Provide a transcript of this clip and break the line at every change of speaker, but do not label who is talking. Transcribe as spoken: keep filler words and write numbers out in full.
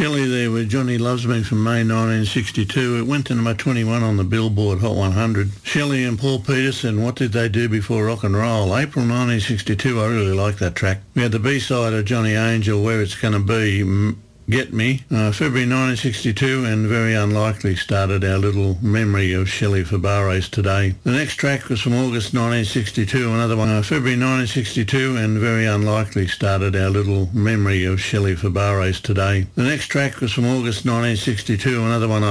Shelley there with Johnny Loves Me from May nineteen sixty-two. It went to number twenty-one on the Billboard Hot one hundred. Shelley and Paul Peterson, What Did They Do Before Rock and Roll? April nineteen sixty-two, I really like that track. We had the B-side of Johnny Angel, Where It's Gonna Be, Get Me. Uh, February nineteen sixty-two, and Very Unlikely started our little memory of Shelley Fabares today. The next track was from August nineteen sixty-two, another one. Uh, February nineteen sixty-two, and Very Unlikely started our little memory of Shelley Fabares today. The next track was from August nineteen sixty-two, another one